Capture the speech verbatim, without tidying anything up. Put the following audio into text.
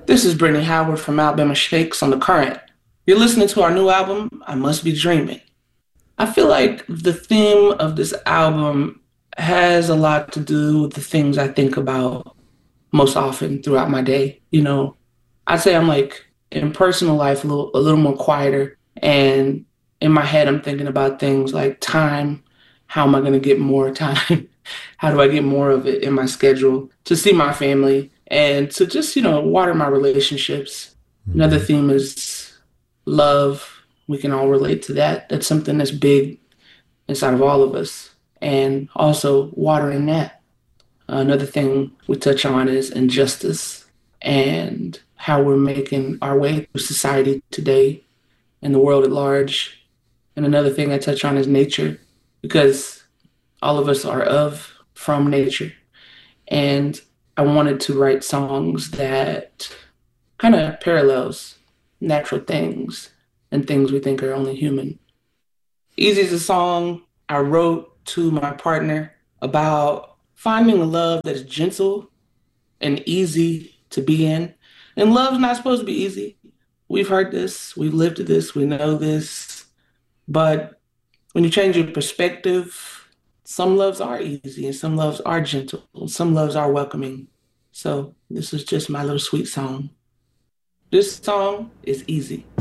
This is Brittany Howard from Alabama Shakes on The Current. You're listening to our new album, I Must Be Dreaming. I feel like the theme of this album has a lot to do with the things I think about most often throughout my day. You know, I'd say I'm like in personal life a little a little more quieter, and in my head I'm thinking about things like time. How am I going to get more time? How do I get more of it in my schedule to see my family and to just, you know, water my relationships? Another Hmm. theme is love. We can all relate to that. That's something that's big inside of all of us. And also watering that. Another thing we touch on is injustice and how we're making our way through society today and the world at large. And another thing I touch on is nature, because all of us are of, from nature. And I wanted to write songs that kind of parallels natural things and things we think are only human. Easy is a song I wrote to my partner about finding a love that's gentle and easy to be in. And love's not supposed to be easy. We've heard this, we've lived this, we know this. But when you change your perspective, some loves are easy and some loves are gentle, and some loves are welcoming. So this is just my little sweet song. This song is easy.